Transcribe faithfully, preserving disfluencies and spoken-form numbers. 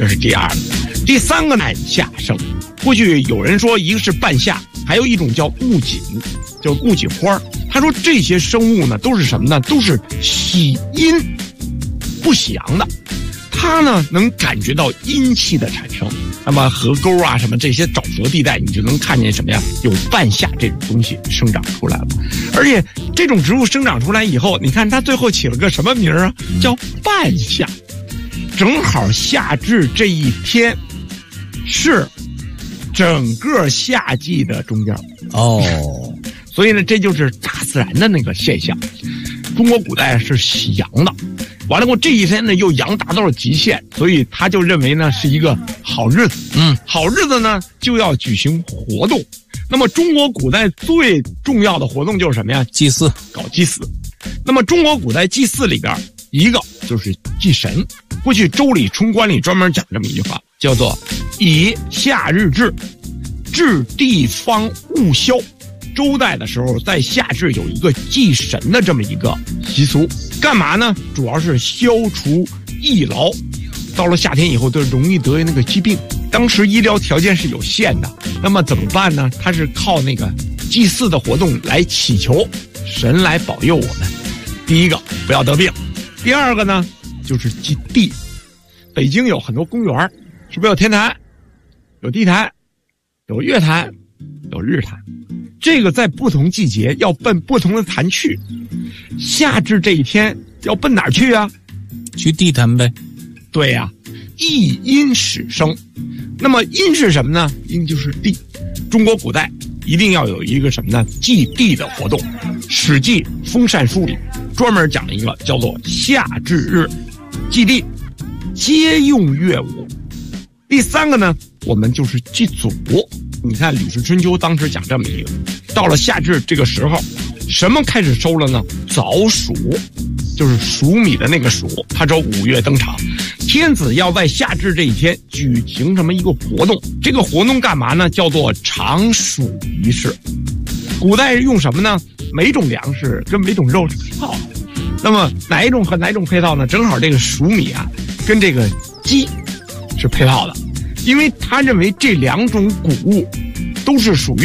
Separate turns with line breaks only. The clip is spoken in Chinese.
这是第二个。第三个半夏生，过去有人说一个是半夏，还有一种叫木槿，就是木槿花。他说这些生物呢都是什么呢？都是喜阴不喜阳的，它呢能感觉到阴气的产生。那么河沟啊什么这些沼泽地带，你就能看见什么呀？有半夏这种东西生长出来了。而且这种植物生长出来以后，你看它最后起了个什么名啊？叫半夏。正好夏至这一天是整个夏季的中间
哦，
所以呢，这就是大自然的那个现象。中国古代是喜阳的，完了过这一天呢又阳达到了极限，所以他就认为呢是一个好日子。嗯，好日子呢就要举行活动。那么中国古代最重要的活动就是什么呀？
祭祀，
搞祭祀。那么中国古代祭祀里边一个就是祭神。过去《周礼·春官》里专门讲这么一句话，叫做以夏日至，至地方物消。周代的时候，在夏至有一个祭神的这么一个习俗，干嘛呢？主要是消除疫劳。到了夏天以后，都容易得那个疾病。当时医疗条件是有限的，那么怎么办呢？他是靠那个祭祀的活动来祈求神来保佑我们。第一个不要得病，第二个呢就是祭地。北京有很多公园，是不是有天坛、有地坛、有月坛、有日坛？这个在不同季节要奔不同的坛去。夏至这一天要奔哪儿去啊？
去地坛呗。
对呀、啊，一阴始生。那么阴是什么呢？阴就是地。中国古代一定要有一个什么呢？祭地的活动。《史记·封禅书》里专门讲了一个叫做夏至日祭地，皆用乐舞。第三个呢，我们就是祭祖。你看《吕氏春秋》当时讲这么一个，到了夏至这个时候，什么开始收了呢？早黍，就是黍米的那个黍，它说五月登场。天子要在夏至这一天举行什么一个活动？这个活动干嘛呢？叫做尝黍仪式。古代用什么呢？每种粮食跟每种肉是配套的。那么哪一种和哪一种配套呢？正好这个黍米啊，跟这个鸡是配套的。因为他认为这两种谷物都是属于